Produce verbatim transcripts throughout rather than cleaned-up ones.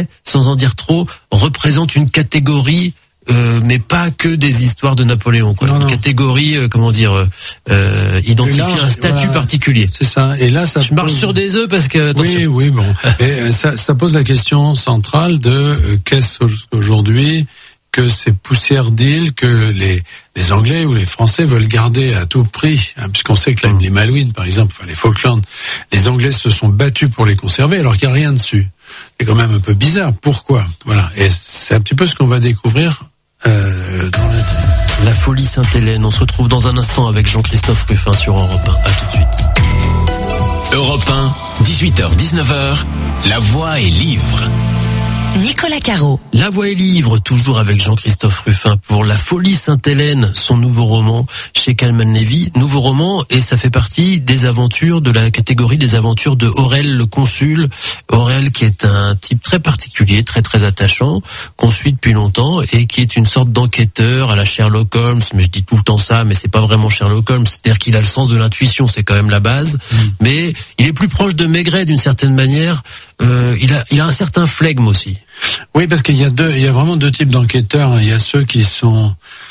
sans en dire trop, représente une catégorie, euh, mais pas que des histoires de Napoléon, quoi. Non, une non. catégorie, euh, comment dire, euh, identifie large, un statut voilà, particulier. C'est ça. Et là, ça Je marche pose... sur des œufs parce que, attention. Oui, oui, bon. Et ça, ça pose la question centrale de euh, qu'est-ce aujourd'hui que ces poussières d'îles que les, les Anglais ou les Français veulent garder à tout prix, hein, puisqu'on sait que là, les Malouines, par exemple, enfin les Falklands, les Anglais se sont battus pour les conserver alors qu'il n'y a rien dessus. C'est quand même un peu bizarre. Pourquoi? Voilà. Et c'est un petit peu ce qu'on va découvrir euh, dans le... La folie Sainte-Hélène. On se retrouve dans un instant avec Jean-Christophe Ruffin sur Europe un. À tout de suite. Europe un, dix-huit heures dix-neuf heures, La Voix et Livre. Nicolas Caro. La Voix et Livre, toujours avec Jean-Christophe Ruffin pour La Folie Sainte-Hélène, son nouveau roman chez Calman Levy. Nouveau roman, et ça fait partie des aventures, de la catégorie des aventures de Aurel le consul. Aurel qui est un type très particulier, très très attachant, qu'on suit depuis longtemps et qui est une sorte d'enquêteur à la Sherlock Holmes. Mais je dis tout le temps ça, mais c'est pas vraiment Sherlock Holmes. C'est-à-dire qu'il a le sens de l'intuition, c'est quand même la base. Mmh. Mais il est plus proche de Maigret d'une certaine manière. Euh, il a, il a un certain flegme aussi. Oui, parce qu'il y a deux, il y a vraiment deux types d'enquêteurs. Il y a ceux qui sont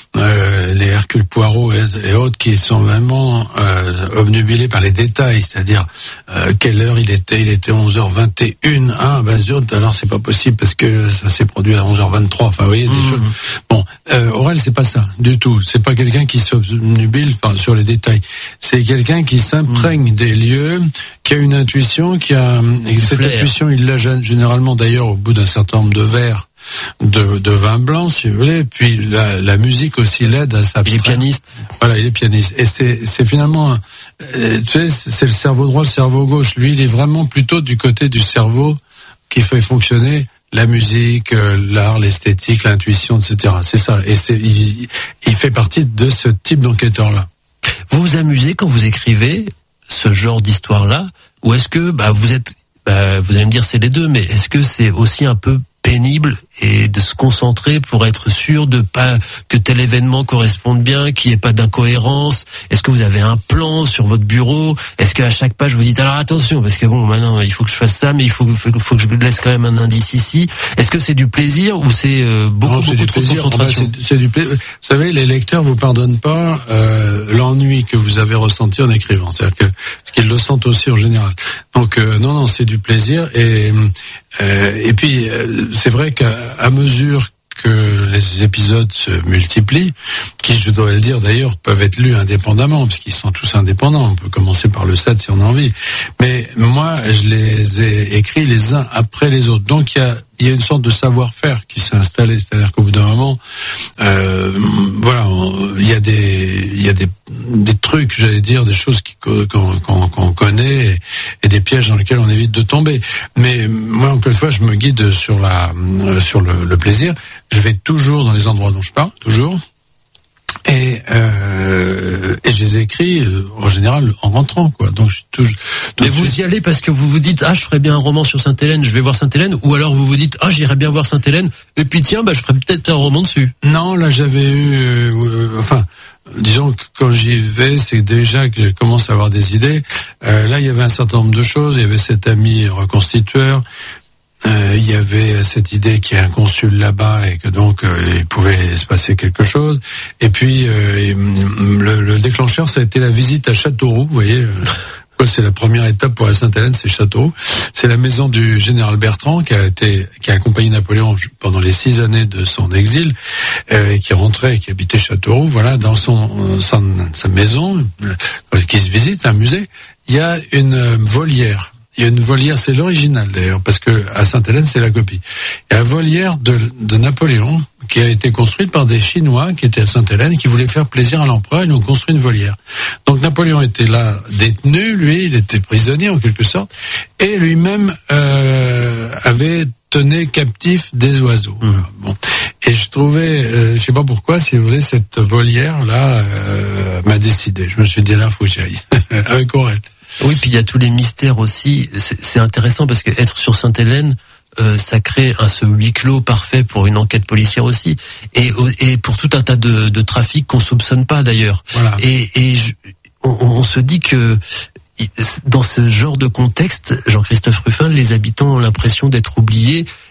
euh, les Hercule Poirot et, et autres qui sont vraiment euh, obnubilés par les détails, c'est-à-dire euh, quelle heure il était, il était onze heures vingt et une. Ah, ben zut, alors c'est pas possible parce que ça s'est produit à onze heures vingt-trois. Enfin, vous voyez, des mmh. choses. Bon, euh, Aurel, c'est pas ça du tout. C'est pas quelqu'un qui s'obnubile enfin, sur les détails. C'est quelqu'un qui s'imprègne mmh. des lieux, qui a une intuition, qui a et cette flair. Intuition, il l'a généralement d'ailleurs au bout d'un certain nombre de verres de, de vin blanc, si vous voulez. Puis la, la musique aussi l'aide à s'abstraire. Il est pianiste. Voilà, il est pianiste. Et c'est, c'est finalement, euh, tu sais, c'est le cerveau droit, le cerveau gauche. Lui, il est vraiment plutôt du côté du cerveau qui fait fonctionner la musique, euh, l'art, l'esthétique, l'intuition, et cetera. C'est ça. Et c'est, il, il fait partie de ce type d'enquêteur-là. Vous vous amusez quand vous écrivez ce genre d'histoire-là, ou est-ce que bah vous êtes, bah, vous allez me dire c'est les deux, mais est-ce que c'est aussi un peu pénible et de se concentrer pour être sûr de pas que tel événement corresponde bien, qu'il n'y ait pas d'incohérence? Est-ce que vous avez un plan sur votre bureau? Est-ce qu'à chaque page vous dites alors attention parce que bon maintenant il faut que je fasse ça, mais il faut, faut, faut que je laisse quand même un indice ici? Est-ce que c'est du plaisir ou c'est euh, beaucoup, non, c'est beaucoup trop de concentration? C'est, c'est du plaisir. Vous savez, les lecteurs vous pardonnent pas euh, l'ennui que vous avez ressenti en écrivant, c'est-à-dire que parce qu'ils le sentent aussi en général. Donc euh, non non c'est du plaisir et euh, et puis euh, c'est vrai qu'à à mesure que les épisodes se multiplient, qui, je dois le dire d'ailleurs, peuvent être lus indépendamment, puisqu'ils sont tous indépendants. On peut commencer par le sept si on a envie. Mais moi, je les ai écrits les uns après les autres. Donc il y a, il y a une sorte de savoir-faire qui s'est installé. C'est-à-dire qu'au bout d'un moment, euh, voilà, on, il y a des, il y a des, des trucs, j'allais dire, des choses qui, qu'on, qu'on, qu'on connaît et, et des pièges dans lesquels on évite de tomber. Mais moi, encore une fois, je me guide sur la, euh, sur le, le plaisir. Je vais toujours dans les endroits dont je parle, toujours. Et, euh, et je les écris euh, en général en rentrant, quoi. Donc je suis toujours. Mais vous suite... y allez parce que vous vous dites ah je ferais bien un roman sur Sainte-Hélène, je vais voir Sainte-Hélène, ou alors vous vous dites ah j'irais bien voir Sainte-Hélène et puis tiens bah je ferais peut-être un roman dessus. Non, là j'avais eu, euh, enfin disons que quand j'y vais, c'est déjà que je commence à avoir des idées. Euh, là il y avait un certain nombre de choses, il y avait cet ami reconstitueur. Euh, il y avait cette idée qu'il y a un consul là-bas et que donc euh, il pouvait se passer quelque chose. Et puis euh, le, le déclencheur, ça a été la visite à Châteauroux. Vous voyez, euh, c'est la première étape pour la Sainte-Hélène, c'est Châteauroux. C'est la maison du général Bertrand qui a été qui a accompagné Napoléon pendant les six années de son exil, euh, et qui rentrait, et qui habitait Châteauroux. Voilà, dans son, son sa maison, euh, qui se visite, c'est un musée. Il y a une euh, volière. Il y a une volière, c'est l'original d'ailleurs, parce que à Sainte-Hélène, c'est la copie. Il y a une volière de, de Napoléon qui a été construite par des Chinois qui étaient à Sainte-Hélène et qui voulaient faire plaisir à l'empereur. Ils ont construit une volière. Donc Napoléon était là détenu, lui, il était prisonnier en quelque sorte, et lui-même euh, avait tenu captif des oiseaux. Mmh. Bon. Et je trouvais, euh, je sais pas pourquoi, si vous voulez, cette volière-là euh, m'a décidé. Je me suis dit là, faut que j'y aille avec Aurel. Oui, puis il y a tous les mystères aussi. C'est, c'est intéressant parce que être sur Sainte-Hélène, euh, ça crée un ce huis clos parfait pour une enquête policière aussi, et, et pour tout un tas de, de trafics qu'on soupçonne pas d'ailleurs. Voilà. Et, et je, on, on se dit que dans ce genre de contexte, Jean-Christophe Ruffin, les habitants ont l'impression d'être oubliés